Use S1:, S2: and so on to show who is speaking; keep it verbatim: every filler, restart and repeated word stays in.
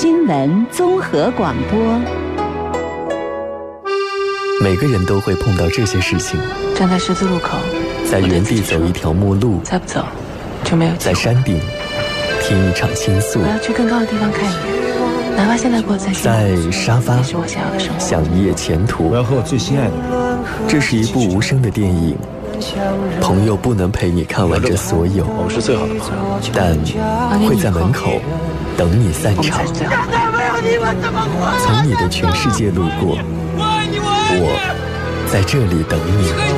S1: 新闻综合广播。
S2: 每个人都会碰到这些事情：
S3: 站在十字路口，
S2: 在原地走一条陌路，
S3: 再不走就没有机会。
S2: 在山顶听一场倾诉，
S3: 我要去更高的地方看一眼，哪怕现在过得再辛苦，
S2: 在沙发
S3: 也是我想要的生活。
S2: 想一夜前途。
S4: 我要和我最心爱的人。
S2: 这是一部无声的电影，朋友不能陪你看完这所有，
S4: 我们是最好的朋友，
S2: 但会在门口等你散场。从你的全世界路过，我在这里等你。